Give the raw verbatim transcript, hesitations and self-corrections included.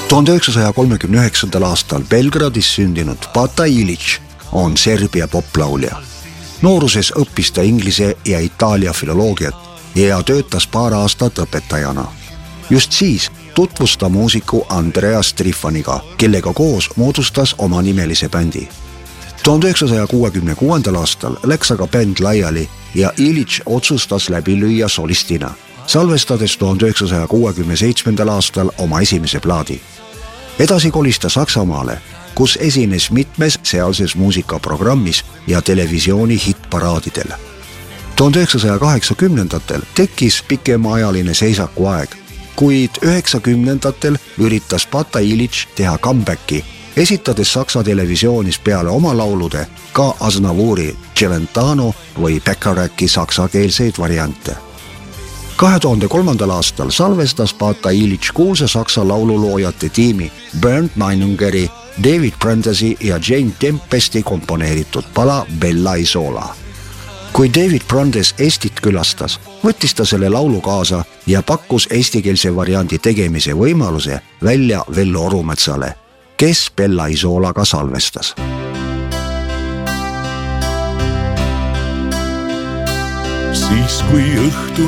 tuhande üheksasaja kolmekümne üheksandal aastal Belgradis sündinud Bata Ilić on Serbia poplaulja. Nooruses õppis ta inglise ja itaalia filoloogiat ja töötas paar aastat õpetajana. Just siis tutvus ta muusiku Andreas Trifaniga, kellega koos moodustas oma nimelise bändi. tuhande üheksasaja kuuekümne kuuendal aastal läks aga bänd laiali ja Ilić otsustas läbi lüüa solistina, salvestades tuhande üheksasaja kuuekümne seitsmendal aastal oma esimese plaadi. Edasi kolis ta Saksamaale, kus esines mitmes sealses muusikaprogrammis ja televisiooni hittparaadidel. tuhande üheksasaja kaheksakümnendatel tekkis pikemaajaline seisaku aeg, kuid üheksakümnendatel üritas Bata Ilić teha comebacki, esitades Saksa televisioonis peale oma laulude ka Aznavouri Celentano või Beccharacki saksakeelseid variante. kahe tuhande kolmandal aastal salvestas Bata Ilić kuulsa saksa laululoojate tiimi Bernd Meinungeri, David Prandasi ja Jane Tempesti komponeeritud pala Bella Isola. Kui David Brandes Eestit külastas, võttis ta selle laulu kaasa ja pakkus eestikeelse variandi tegemise võimaluse välja Vello Orumetsale, kes Bella Isolaga salvestas. Siis kui õhtu